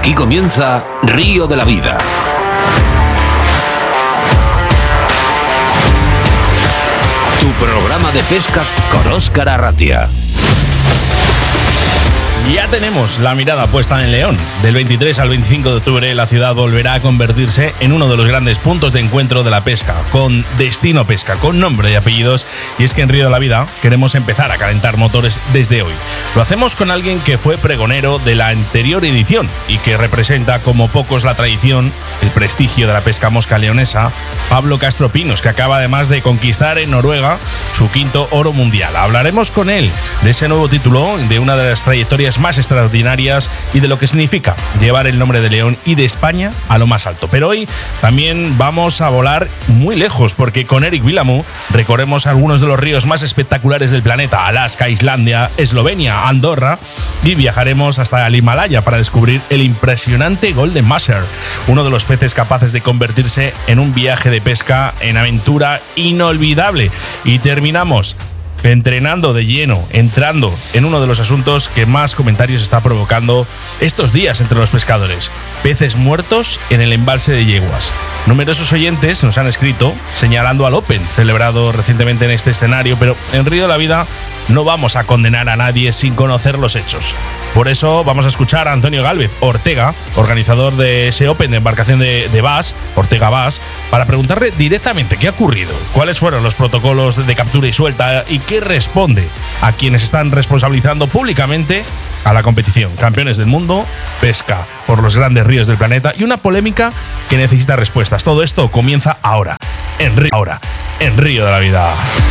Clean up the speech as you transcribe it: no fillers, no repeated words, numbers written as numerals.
Aquí comienza Río de la Vida. Tu programa de pesca con Óscar Arratia. Ya tenemos la mirada puesta en León. Del 23 al 25 de octubre, la ciudad volverá a convertirse en uno de los grandes puntos de encuentro de la pesca, con Destino Pesca, con nombre y apellidos. Y es que en Río de la Vida queremos empezar a calentar motores desde hoy. Lo hacemos con alguien que fue pregonero de la anterior edición y que representa como pocos la tradición, el prestigio de la pesca mosca leonesa, Pablo Castro Pinos, que acaba además de conquistar en Noruega su quinto oro mundial. Hablaremos con él de ese nuevo título, de una de las trayectorias más extraordinarias y de lo que significa llevar el nombre de León y de España a lo más alto. Pero hoy también vamos a volar muy lejos, porque con Eric Vilamou recorremos algunos de los ríos más espectaculares del planeta: Alaska, Islandia, Eslovenia, Andorra, y viajaremos hasta el Himalaya para descubrir el impresionante Golden Musser, uno de los peces capaces de convertirse en un viaje de pesca en aventura inolvidable. Y terminamos entrenando de lleno, entrando en uno de los asuntos que más comentarios está provocando estos días entre los pescadores: peces muertos en el embalse de Yeguas. Numerosos oyentes nos han escrito señalando al Open celebrado recientemente en este escenario, pero en Río de la Vida no vamos a condenar a nadie sin conocer los hechos. Por eso vamos a escuchar a Antonio Gálvez Ortega, organizador de ese Open de embarcación de Bass, Ortega Bass, para preguntarle directamente qué ha ocurrido, cuáles fueron los protocolos de captura y suelta y qué responde a quienes están responsabilizando públicamente a la competición. Campeones del mundo, pesca por los grandes ríos del planeta y una polémica que necesita respuestas. Todo esto comienza ahora, en Río de la Vida.